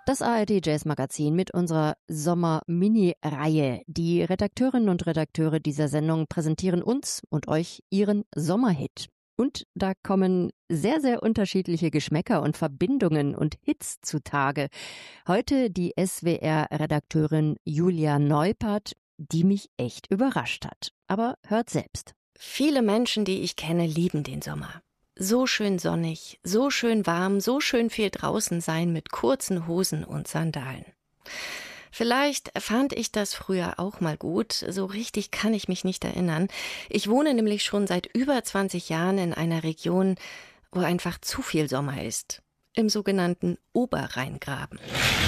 Das ARD Jazz Magazin mit unserer Sommer-Mini-Reihe. Die Redakteurinnen und Redakteure dieser Sendung präsentieren uns und euch ihren Sommerhit. Und da kommen sehr, sehr unterschiedliche Geschmäcker und Verbindungen und Hits zutage. Heute die SWR-Redakteurin Julia Neupert, die mich echt überrascht hat. Aber hört selbst. Viele Menschen, die ich kenne, lieben den Sommer. So schön sonnig, so schön warm, so schön viel draußen sein mit kurzen Hosen und Sandalen. Vielleicht fand ich das früher auch mal gut, so richtig kann ich mich nicht erinnern. Ich wohne nämlich schon seit über 20 Jahren in einer Region, wo einfach zu viel Sommer ist, im sogenannten Oberrheingraben.